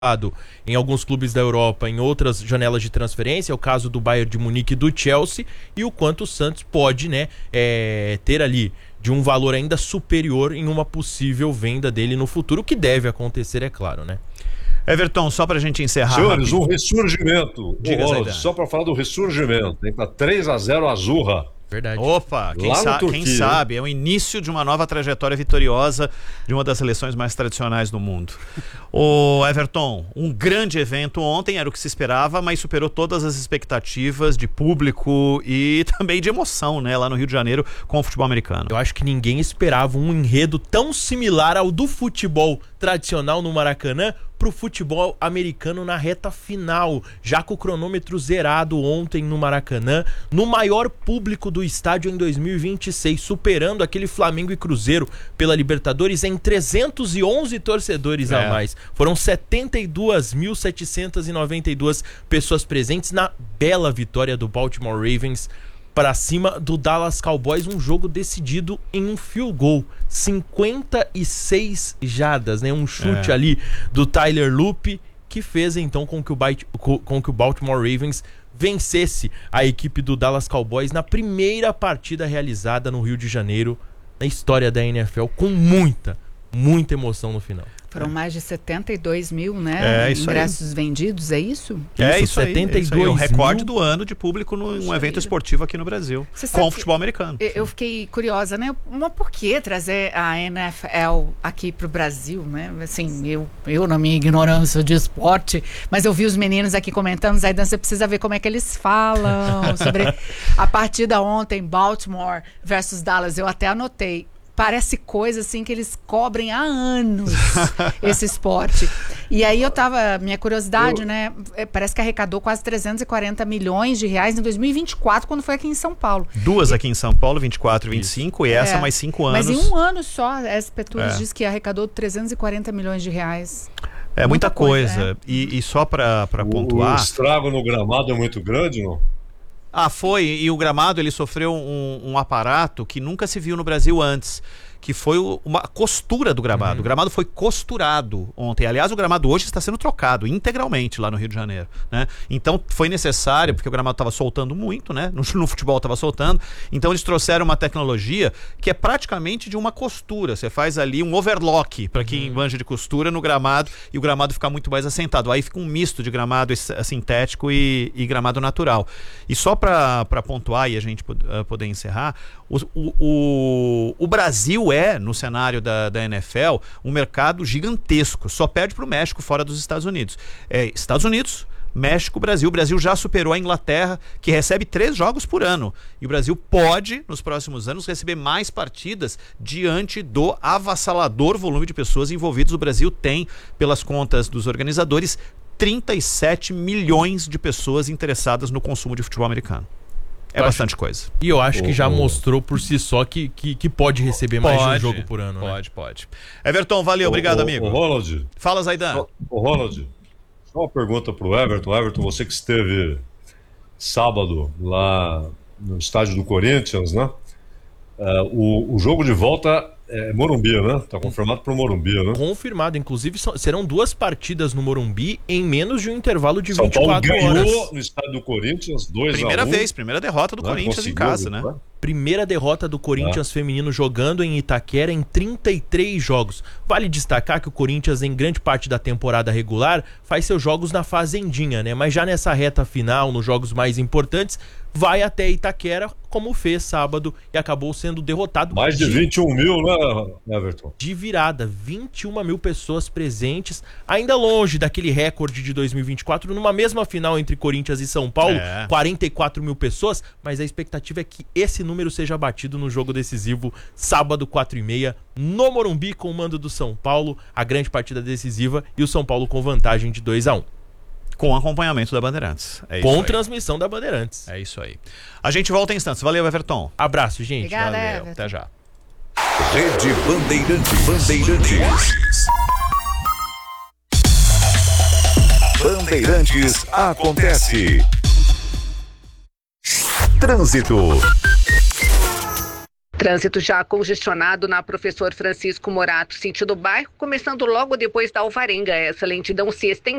em alguns clubes da Europa, em outras janelas de transferência, é o caso do Bayern de Munique e do Chelsea, e o quanto o Santos pode, né, ter ali de um valor ainda superior em uma possível venda dele no futuro, o que deve acontecer, é claro, né? Everton, só pra gente encerrar. Senhores, um ressurgimento. Diga, Ronald, só pra falar do ressurgimento. Tem pra 3-0 Azurra. Verdade. Opa, quem sabe, é o início de uma nova trajetória vitoriosa de uma das seleções mais tradicionais do mundo. Ô Everton, um grande evento ontem, era o que se esperava, mas superou todas as expectativas de público e também de emoção, né, lá no Rio de Janeiro com o futebol americano. Eu acho que ninguém esperava um enredo tão similar ao do futebol tradicional no Maracanã pro futebol americano na reta final, já com o cronômetro zerado ontem no Maracanã, no maior público do estádio em 2026, superando aquele Flamengo e Cruzeiro pela Libertadores em 311 torcedores a mais. Foram 72.792 pessoas presentes na bela vitória do Baltimore Ravens para cima do Dallas Cowboys, um jogo decidido em um field goal, 56 jardas, né? Um chute ali do Tyler Loop, que fez então com que o Baltimore Ravens vencesse a equipe do Dallas Cowboys na primeira partida realizada no Rio de Janeiro na história da NFL, com muita emoção no final. Foram mais de 72 mil, né? Ingressos vendidos, é isso? Isso 72 aí. O recorde do ano de público num evento esportivo aqui no Brasil, com o futebol americano. Eu fiquei curiosa, né? Mas por que trazer a NFL aqui pro Brasil, né? Assim, eu na minha ignorância de esporte, mas eu vi os meninos aqui comentando, Zaidan, você precisa ver como é que eles falam sobre a partida ontem, Baltimore versus Dallas. Eu até anotei. Parece coisa assim que eles cobrem há anos esse esporte. E aí minha curiosidade, né? Parece que arrecadou quase 340 milhões de reais em 2024, quando foi aqui em São Paulo. Duas aqui em São Paulo, 24 e 25, e essa mais 5 anos. Mas em um ano só, a SP Tours diz que arrecadou 340 milhões de reais. É muita coisa. E só para pontuar... O estrago no gramado é muito grande, não? Foi, e o gramado ele sofreu um aparato que nunca se viu no Brasil antes, que foi uma costura do gramado. O gramado foi costurado ontem. Aliás, o gramado hoje está sendo trocado integralmente lá no Rio de Janeiro, né? Então foi necessário, porque o gramado estava soltando muito, né? No futebol estava soltando. Então eles trouxeram uma tecnologia que é praticamente de uma costura. Você faz ali um overlock, para quem manja de costura, no gramado, e o gramado fica muito mais assentado. Aí fica um misto de gramado sintético e gramado natural. E só para pontuar e a gente poder encerrar, o Brasil no cenário da NFL, um mercado gigantesco. Só perde para o México fora dos Estados Unidos. Estados Unidos, México, Brasil. O Brasil já superou a Inglaterra, que recebe 3 jogos por ano. E o Brasil pode, nos próximos anos, receber mais partidas diante do avassalador volume de pessoas envolvidas. O Brasil tem, pelas contas dos organizadores, 37 milhões de pessoas interessadas no consumo de futebol americano. Bastante coisa. E eu acho que já mostrou por si só que pode receber mais de um jogo por ano. Pode. Everton, valeu, obrigado, amigo. Ronald. Fala, Zaidan. Ronald, só uma pergunta pro Everton. Everton, você que esteve sábado lá no estádio do Corinthians, né? O jogo de volta é Morumbi, né? Tá confirmado pro Morumbi, né? Confirmado. Inclusive, serão 2 partidas no Morumbi em menos de um intervalo de São 24 Paulo horas. ganhou no estádio do Corinthians 2-1. Primeira derrota do Corinthians em casa, né? Primeira derrota do Corinthians feminino jogando em Itaquera em 33 jogos. Vale destacar que o Corinthians, em grande parte da temporada regular, faz seus jogos na Fazendinha, né? Mas já nessa reta final, nos jogos mais importantes, vai até Itaquera, como fez sábado, e acabou sendo derrotado. Mais de 21 mil, né, Everton? De virada, 21 mil pessoas presentes, ainda longe daquele recorde de 2024, numa mesma final entre Corinthians e São Paulo, 44 mil pessoas, mas a expectativa é que esse número seja batido no jogo decisivo, sábado, 4h30, no Morumbi, com o mando do São Paulo, a grande partida decisiva, e o São Paulo com vantagem de 2-1. Com acompanhamento da Bandeirantes. Com transmissão da Bandeirantes. É isso aí. A gente volta em instantes. Valeu, Everton. Abraço, gente. Obrigada, Valeu. Everton. Até já. Rede Bandeirantes. Bandeirantes acontece. Trânsito. Trânsito já congestionado na Professor Francisco Morato, sentido bairro, começando logo depois da Alvarenga. Essa lentidão se estende